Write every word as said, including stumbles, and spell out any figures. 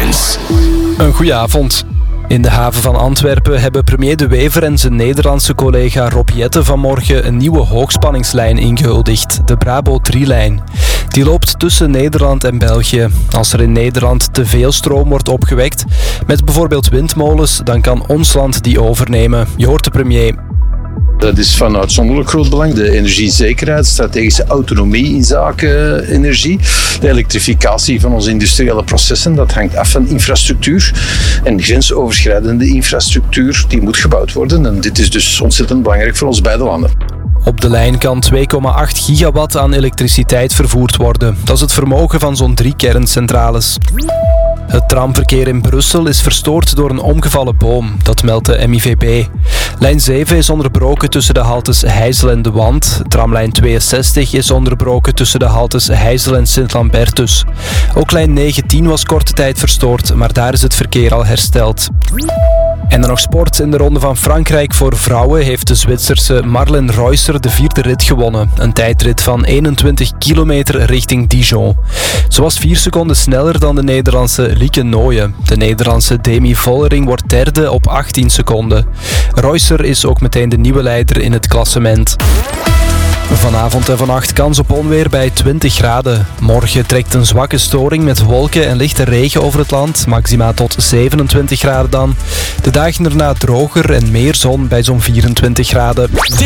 Nieuws. Een goeie avond. In de haven van Antwerpen hebben premier De Wever en zijn Nederlandse collega Rob Jetten vanmorgen een nieuwe hoogspanningslijn ingehuldigd, de Brabo drie-lijn. Die loopt tussen Nederland en België. Als er in Nederland te veel stroom wordt opgewekt, met bijvoorbeeld windmolens, dan kan ons land die overnemen. Je hoort de premier. Dat is van uitzonderlijk groot belang. De energiezekerheid, strategische autonomie in zaken energie, de elektrificatie van onze industriële processen, dat hangt af van infrastructuur. En grensoverschrijdende infrastructuur, die moet gebouwd worden. En dit is dus ontzettend belangrijk voor ons beide landen. Op de lijn kan twee komma acht gigawatt aan elektriciteit vervoerd worden. Dat is het vermogen van zo'n drie kerncentrales. Het tramverkeer in Brussel is verstoord door een omgevallen boom, dat meldt de M I V B. Lijn zeven is onderbroken tussen de haltes Heijzel en De Wand. Tramlijn tweeënzestig is onderbroken tussen de haltes Heijzel en Sint-Lambertus. Ook lijn negentien was korte tijd verstoord, maar daar is het verkeer al hersteld. En dan nog sport. In de Ronde van Frankrijk voor vrouwen heeft de Zwitserse Marlen Reusser de vierde rit gewonnen. Een tijdrit van eenentwintig kilometer richting Dijon. Ze was vier seconden sneller dan de Nederlandse Lieke Nooyen. De Nederlandse Demi Vollering wordt derde op achttien seconden. Reusser is ook meteen de nieuwe leider in het klassement. Vanavond en vannacht kans op onweer bij twintig graden. Morgen trekt een zwakke storing met wolken en lichte regen over het land. Maxima tot zevenentwintig graden dan. De dagen erna droger en meer zon bij zo'n vierentwintig graden.